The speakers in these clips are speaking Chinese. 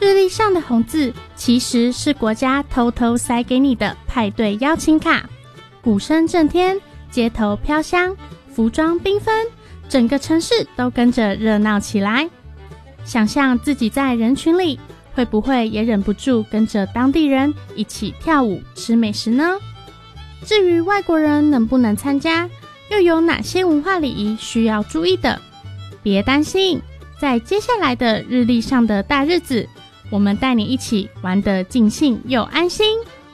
日历上的红字其实是国家偷偷塞给你的派对邀请卡。鼓声震天，街头飘香，服装缤纷，整个城市都跟着热闹起来。想象自己在人群里，会不会也忍不住跟着当地人一起跳舞吃美食呢？至于外国人能不能参加，又有哪些文化礼仪需要注意的？别担心，在接下来的日历上的大日子，我们带你一起玩得尽兴又安心。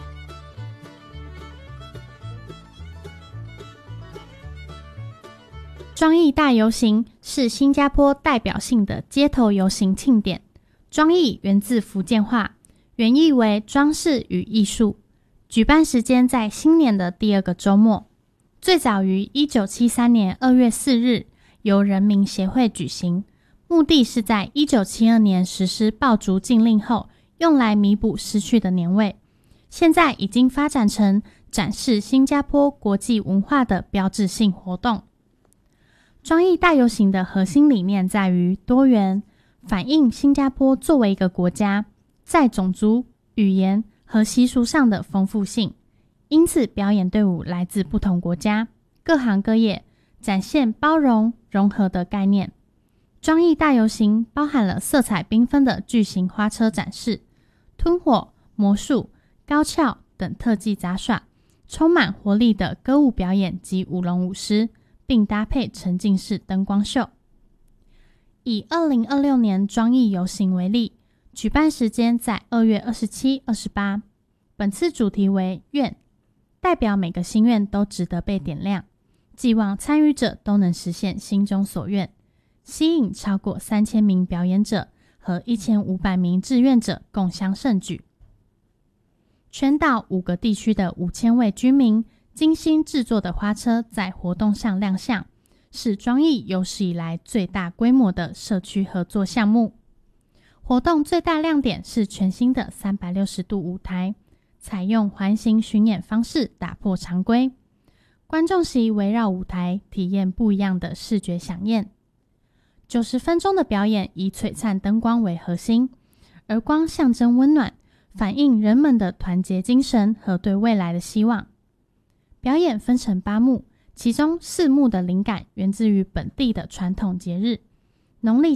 庄艺大游行是新加坡代表性的街头游行庆典。庄艺源自福建话，原意为装饰与艺术，举办时间在新年的第2个周末。最早于1973年2月4日由人民协会举行，目的是在1972年实施爆竹禁令后，用来弥补失去的年味。现在已经发展成展示新加坡国际文化的标志性活动。庄艺大游行的核心理念在于多元，反映新加坡作为一个国家，在种族、语言和习俗上的丰富性，因此表演队伍来自不同国家、各行各业，展现包容、融合的概念。庄艺大游行包含了色彩缤纷的巨型花车展示、吞火、魔术、高跷等特技杂耍，充满活力的歌舞表演及舞龙舞狮，并搭配沉浸式灯光秀。以2026年庄艺游行为例，举办时间在2月27、28。本次主题为愿，代表每个心愿都值得被点亮，寄望参与者都能实现心中所愿，吸引超过3000名表演者和1500名志愿者共襄盛举。全岛5个地区的5000位居民精心制作的花车在活动上亮相，是庄艺有史以来最大规模的社区合作项目。活动最大亮点是全新的360度舞台，采用环形巡演方式打破常规，观众席围绕舞台体验不一样的视觉飨宴。90分钟的表演以璀璨灯光为核心，而光象征温暖，反映人们的团结精神和对未来的希望。表演分成8幕，其中4幕的灵感源自于本地的传统节日，农历